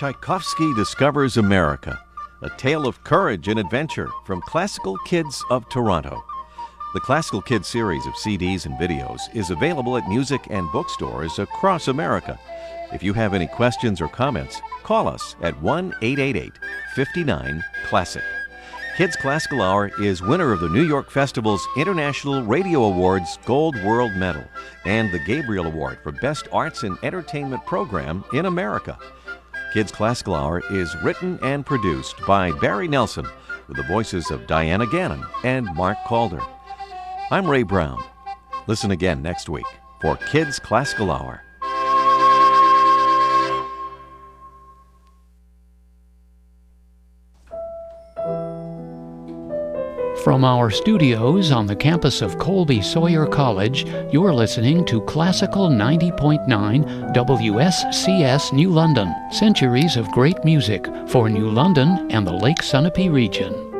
Tchaikovsky Discovers America, a tale of courage and adventure from Classical Kids of Toronto. The Classical Kids series of CDs and videos is available at music and bookstores across America. If you have any questions or comments, call us at 1-888-59-CLASSIC. Kids Classical Hour is winner of the New York Festival's International Radio Awards Gold World Medal and the Gabriel Award for Best Arts and Entertainment Program in America. Kids Classical Hour is written and produced by Barry Nelson with the voices of Diana Gannon and Mark Calder. I'm Ray Brown. Listen again next week for Kids Classical Hour. From our studios on the campus of Colby Sawyer College, you're listening to Classical 90.9 WSCS New London, centuries of great music for New London and the Lake Sunapee region.